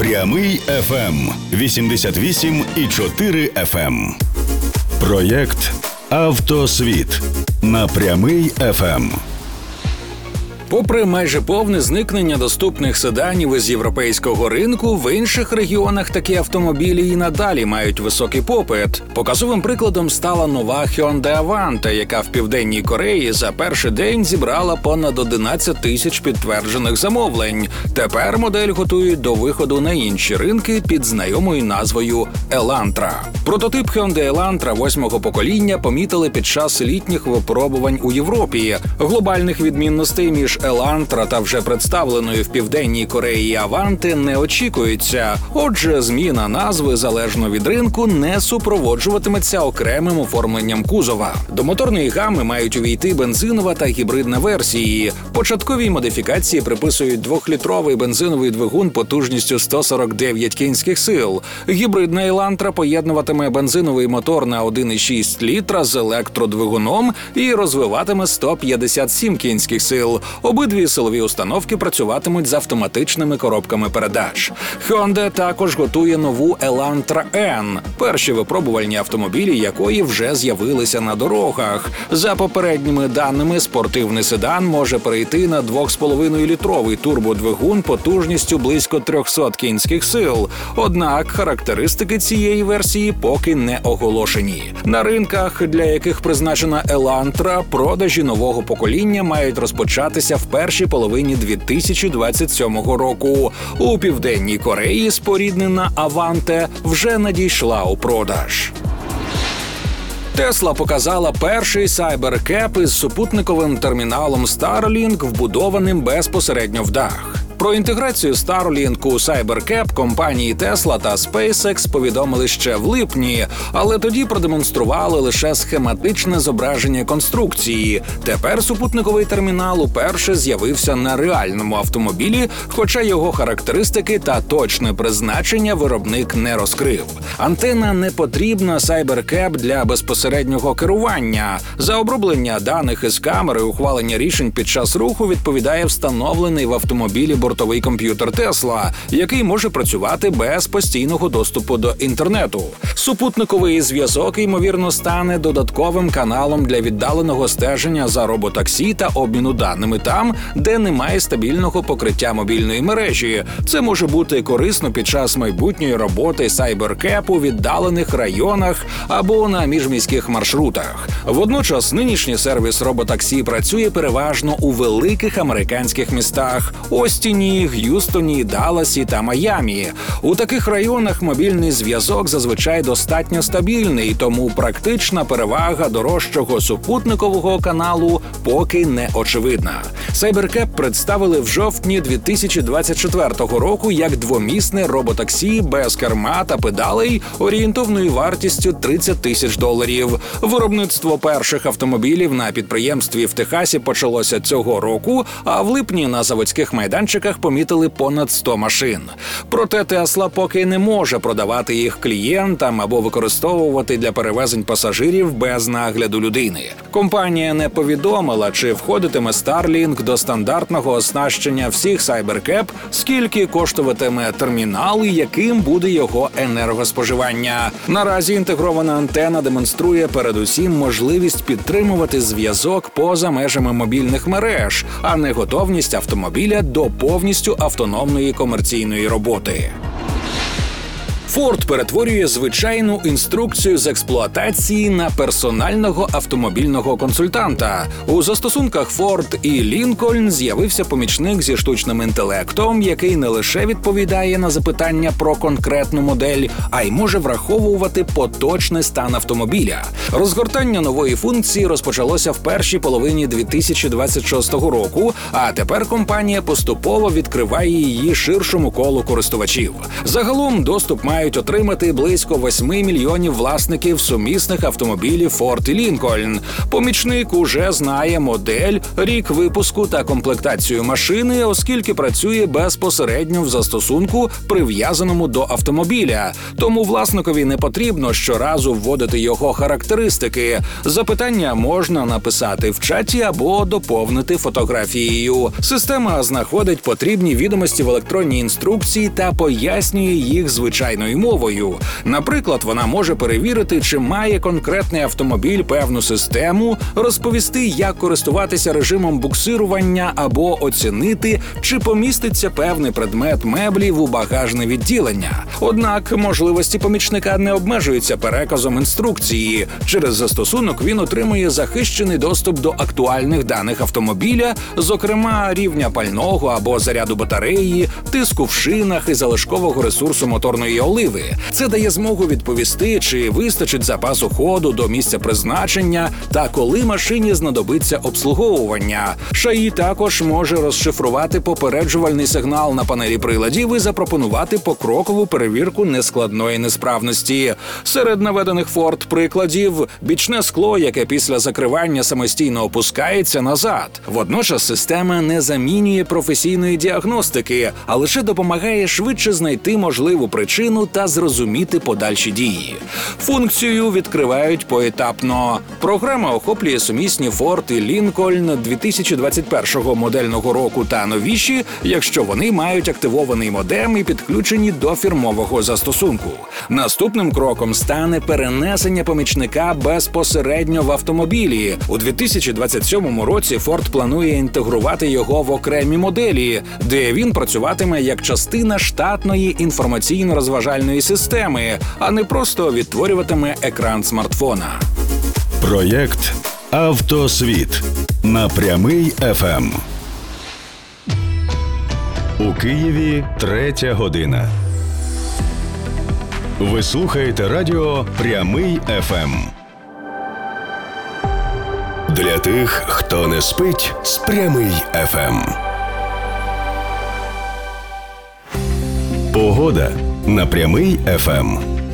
Прямий FM 88,4 FM. Проєкт «Автосвіт» на Прямий FM. Попри майже повне зникнення доступних седанів із європейського ринку, в інших регіонах такі автомобілі і надалі мають високий попит. Показовим прикладом стала нова Hyundai Avante, яка в Південній Кореї за перший день зібрала понад 11 тисяч підтверджених замовлень. Тепер модель готують до виходу на інші ринки під знайомою назвою Elantra. Прототип Hyundai Elantra 8-го покоління помітили під час літніх випробувань у Європі. Глобальних відмінностей між Elantra та вже представленою в Південній Кореї Avante не очікується. Отже, зміна назви залежно від ринку не супроводжуватиметься окремим оформленням кузова. До моторної гами мають увійти бензинова та гібридна версії. Початковій модифікації приписують 2-літровий бензиновий двигун потужністю 149 кінських сил. Гібридна Elantra поєднуватиме бензиновий мотор на 1,6 літра з електродвигуном і розвиватиме 157 кінських сил. Обидві силові установки працюватимуть з автоматичними коробками передач. Hyundai також готує нову Elantra N, перші випробувальні автомобілі якої вже з'явилися на дорогах. За попередніми даними, спортивний седан може перейти на 2,5-літровий турбодвигун потужністю близько 300 кінських сил. Однак характеристики цієї версії поки не оголошені. На ринках, для яких призначена Elantra, продажі нового покоління мають розпочатися в першій половині 2027 року. У Південній Кореї споріднена Avante вже надійшла у продаж. Tesla показала перший Cybercab із супутниковим терміналом Starlink, вбудованим безпосередньо в дах. Про інтеграцію Starlink у Cybercab компанії Tesla та SpaceX повідомили ще в липні, але тоді продемонстрували лише схематичне зображення конструкції. Тепер супутниковий термінал уперше з'явився на реальному автомобілі, хоча його характеристики та точне призначення виробник не розкрив. Антена не потрібна Cybercab для безпосереднього керування. За оброблення даних із камери ухвалення рішень під час руху відповідає встановлений в автомобілі бортовий комп'ютер Tesla, який може працювати без постійного доступу до інтернету. Супутниковий зв'язок, ймовірно, стане додатковим каналом для віддаленого стеження за роботаксі та обміну даними там, де немає стабільного покриття мобільної мережі. Це може бути корисно під час майбутньої роботи Cybercab у віддалених районах або на міжміських маршрутах. Водночас нинішній сервіс роботаксі працює переважно у великих американських містах – Остіні, Г'юстоні, Далласі та Майамі. У таких районах мобільний зв'язок зазвичай достатньо стабільний, тому практична перевага дорожчого супутникового каналу поки не очевидна. Cybercab представили в жовтні 2024 року як двомісне роботаксі без керма та педалей орієнтовною вартістю $30 тисяч. Виробництво перших автомобілів на підприємстві в Техасі почалося цього року, а в липні на заводських майданчиках помітили понад 100 машин. Проте Tesla поки не може продавати їх клієнтам або використовувати для перевезень пасажирів без нагляду людини. Компанія не повідомила, чи входитиме Starlink до стандартного оснащення всіх Cybercab, скільки коштуватиме термінал і яким буде його енергоспоживання. Наразі інтегрована антена демонструє передусім можливість підтримувати зв'язок поза межами мобільних мереж, а не готовність автомобіля до повністю автономної комерційної роботи. Ford перетворює звичайну інструкцію з експлуатації на персонального автомобільного консультанта. У застосунках Ford і Lincoln з'явився помічник зі штучним інтелектом, який не лише відповідає на запитання про конкретну модель, а й може враховувати поточний стан автомобіля. Розгортання нової функції розпочалося в першій половині 2026 року, а тепер компанія поступово відкриває її ширшому колу користувачів. Загалом доступ має мають отримати близько 8 мільйонів власників сумісних автомобілів Ford і Lincoln. Помічник уже знає модель, рік випуску та комплектацію машини, оскільки працює безпосередньо в застосунку, прив'язаному до автомобіля. Тому власникові не потрібно щоразу вводити його характеристики. Запитання можна написати в чаті або доповнити фотографією. Система знаходить потрібні відомості в електронній інструкції та пояснює їх звичайною мовою. Наприклад, вона може перевірити, чи має конкретний автомобіль певну систему, розповісти, як користуватися режимом буксирування або оцінити, чи поміститься певний предмет меблів у багажне відділення. Однак можливості помічника не обмежуються переказом інструкції. Через застосунок він отримує захищений доступ до актуальних даних автомобіля, зокрема рівня пального або заряду батареї, тиску в шинах і залишкового ресурсу моторної оливи. Це дає змогу відповісти, чи вистачить запасу ходу до місця призначення та коли машині знадобиться обслуговування. ШАІ також може розшифрувати попереджувальний сигнал на панелі приладів і запропонувати покрокову перевірку нескладної несправності. Серед наведених Ford прикладів – бічне скло, яке після закривання самостійно опускається назад. Водночас система не замінює професійної діагностики, а лише допомагає швидше знайти можливу причину та зрозуміти подальші дії. Функцію відкривають поетапно. Програма охоплює сумісні Ford і Lincoln 2021 модельного року та новіші, якщо вони мають активований модем і підключені до фірмового застосунку. Наступним кроком стане перенесення помічника безпосередньо в автомобілі. У 2027 році Ford планує інтегрувати його в окремі моделі, де він працюватиме як частина штатної інформаційно-розважальної системи, а не просто відтворюватиме екран смартфона. Проєкт «Автосвіт» на Прямий ФМ. У Києві 3 година. Ви слухаєте радіо «Прямий ФМ». Для тих, хто не спить з «Прямий ФМ». Погода на Прямий ФМ.